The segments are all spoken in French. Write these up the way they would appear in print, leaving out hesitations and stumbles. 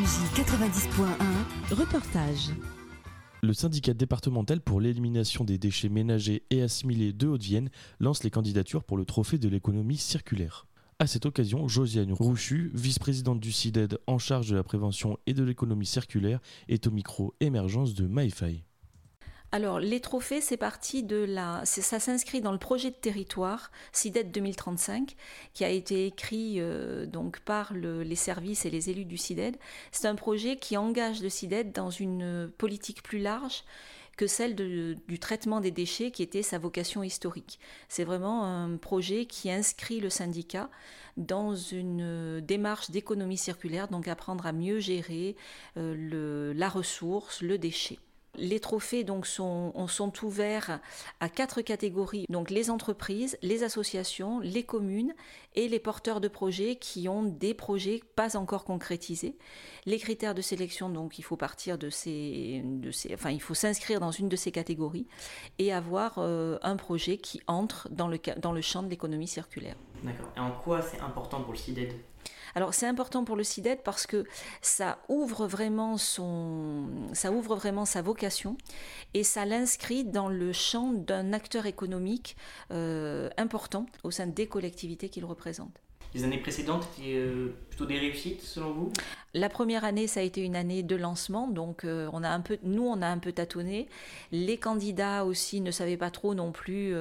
RCJ 90.1, reportage. Le syndicat départemental pour l'élimination des déchets ménagers et assimilés de Haute-Vienne lance les candidatures pour le trophée de l'économie circulaire. À cette occasion, Josiane Rouchu, vice-présidente du CIDED en charge de la prévention et de l'économie circulaire, est au micro émergence de MyFi. Alors, les trophées, ça s'inscrit dans le projet de territoire CIDED 2035 qui a été écrit donc par les services et les élus du CIDED. C'est un projet qui engage le CIDED dans une politique plus large que celle du traitement des déchets qui était sa vocation historique. C'est vraiment un projet qui inscrit le syndicat dans une démarche d'économie circulaire, donc apprendre à mieux gérer la ressource, le déchet. Les trophées donc sont ouverts à 4 catégories, donc les entreprises, les associations, les communes et les porteurs de projets qui ont des projets pas encore concrétisés. Les critères de sélection, donc il faut partir il faut s'inscrire dans une de ces catégories et avoir un projet qui entre dans le champ de l'économie circulaire. D'accord. Et en quoi c'est important pour le CIDED ? Alors c'est important pour le CIDED parce que ça ouvre vraiment sa vocation et ça l'inscrit dans le champ d'un acteur économique important au sein des collectivités qu'il représente. Les années précédentes étaient plutôt des réussites selon vous ? La première année, ça a été une année de lancement, donc on a un peu tâtonné. Les candidats aussi ne savaient pas trop non plus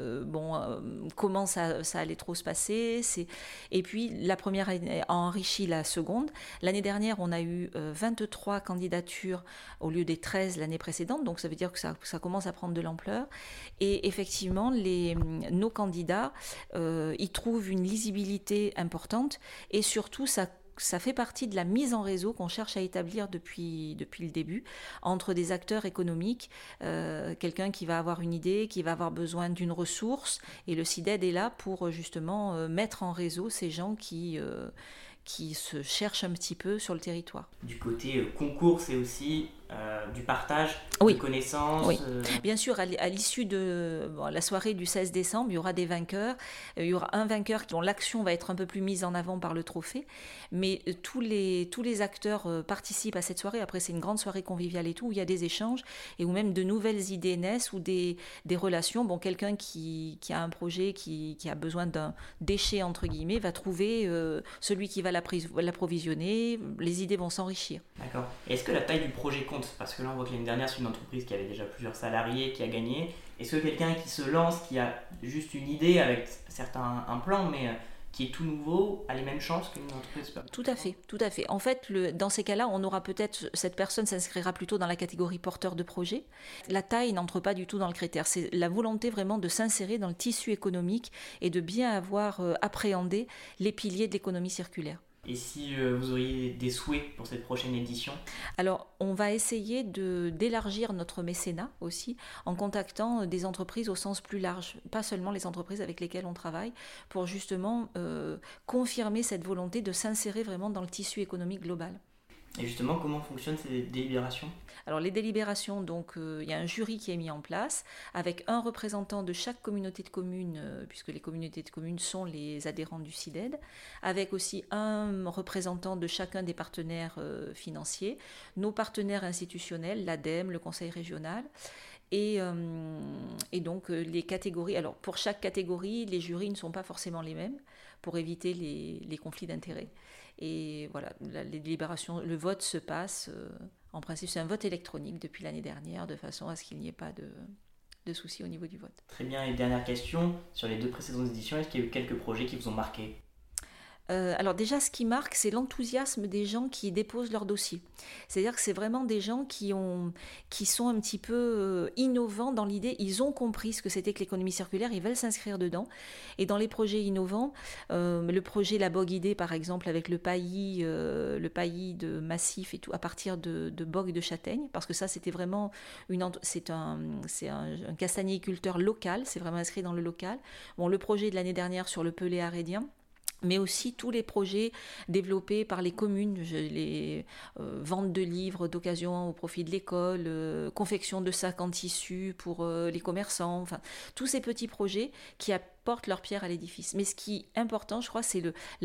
comment ça allait trop se passer. Et puis la première année a enrichi la seconde. L'année dernière, on a eu 23 candidatures au lieu des 13 l'année précédente, donc ça veut dire que ça commence à prendre de l'ampleur. Et effectivement, nos candidats, ils trouvent une lisibilité importante et surtout ça fait partie de la mise en réseau qu'on cherche à établir depuis le début entre des acteurs économiques, quelqu'un qui va avoir une idée, qui va avoir besoin d'une ressource et le CIDED est là pour justement mettre en réseau ces gens qui se cherchent un petit peu sur le territoire. Du côté concours, c'est aussi du partage de connaissances. Oui, bien sûr, à l'issue de la soirée du 16 décembre, il y aura des vainqueurs. Il y aura un vainqueur dont l'action va être un peu plus mise en avant par le trophée. Mais tous les acteurs participent à cette soirée. Après, c'est une grande soirée conviviale et tout, où il y a des échanges et où même de nouvelles idées naissent ou des relations. Bon, quelqu'un qui a un projet, qui a besoin d'un déchet, entre guillemets, va trouver celui qui va l'approvisionner. Les idées vont s'enrichir. D'accord. Et est-ce que la taille du projet compte ? Parce que là, on voit que l'année dernière, c'est une entreprise qui avait déjà plusieurs salariés, qui a gagné. Est-ce que quelqu'un qui se lance, qui a juste une idée avec un plan, mais qui est tout nouveau, a les mêmes chances qu'une entreprise ? Tout à fait. En fait, dans ces cas-là, cette personne s'inscrira plutôt dans la catégorie porteur de projet. La taille n'entre pas du tout dans le critère. C'est la volonté vraiment de s'insérer dans le tissu économique et de bien avoir appréhendé les piliers de l'économie circulaire. Et si vous auriez des souhaits pour cette prochaine édition ? Alors, on va essayer d'élargir notre mécénat aussi en contactant des entreprises au sens plus large, pas seulement les entreprises avec lesquelles on travaille, pour justement confirmer cette volonté de s'insérer vraiment dans le tissu économique global. Et justement, comment fonctionnent ces délibérations ? Alors les délibérations, donc il y a un jury qui est mis en place avec un représentant de chaque communauté de communes, puisque les communautés de communes sont les adhérents du CIDED, avec aussi un représentant de chacun des partenaires financiers, nos partenaires institutionnels, l'ADEME, le Conseil régional. Et donc les catégories, alors pour chaque catégorie, les jurys ne sont pas forcément les mêmes pour éviter les conflits d'intérêts. Et voilà, les délibérations, le vote se passe, en principe c'est un vote électronique depuis l'année dernière, de façon à ce qu'il n'y ait pas de soucis au niveau du vote. Très bien, et dernière question, sur les 2 précédentes éditions, est-ce qu'il y a eu quelques projets qui vous ont marqué ? Alors déjà, ce qui marque, c'est l'enthousiasme des gens qui déposent leur dossier. C'est-à-dire que c'est vraiment des gens qui sont un petit peu innovants dans l'idée. Ils ont compris ce que c'était que l'économie circulaire, ils veulent s'inscrire dedans. Et dans les projets innovants, le projet La Bogue Idée, par exemple, avec le paillis de massif et tout, à partir de bogues de châtaigne, parce que ça, c'était vraiment c'est un castagniculteur local, c'est vraiment inscrit dans le local. Bon, le projet de l'année dernière sur le Pelé arédien, mais aussi tous les projets développés par les communes, les ventes de livres d'occasion au profit de l'école, confection de sacs en tissu pour les commerçants, enfin tous ces petits projets qui apportent leur pierre à l'édifice. Mais ce qui est important, je crois, c'est